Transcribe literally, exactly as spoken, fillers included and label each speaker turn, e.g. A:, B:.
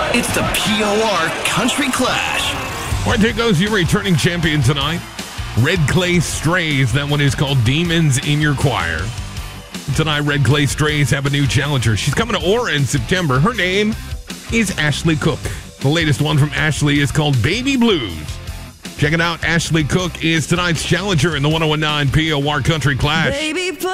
A: It's the P O R Country Clash.
B: All right, there goes your returning champion tonight. Red Clay Strays. That one is called Demons in Your Choir. Tonight, Red Clay Strays have a new challenger. She's coming to Aura in September. Her name is Ashley Cook. The latest one from Ashley is called Baby Blues. Check it out. Ashley Cook is tonight's challenger in the one oh one nine P O R Country Clash.
C: Baby,